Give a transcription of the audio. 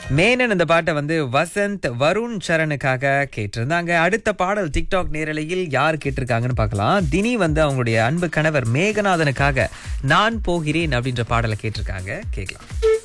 மேனன் இந்த பாட்டை வந்து வசந்த் வருண் சரணுக்காக கேட்டிருந்தாங்க. அடுத்த பாடல் டிக்டாக் நேரலையில் யார் கேட்டிருக்காங்கன்னு பார்க்கலாம். தினி வந்து அவங்களுடைய அன்பு கணவர் மேகநாதனுக்காக நான் போகிறேன் அப்படின்ற பாடலை கேட்டிருக்காங்க. கேட்கலாம்.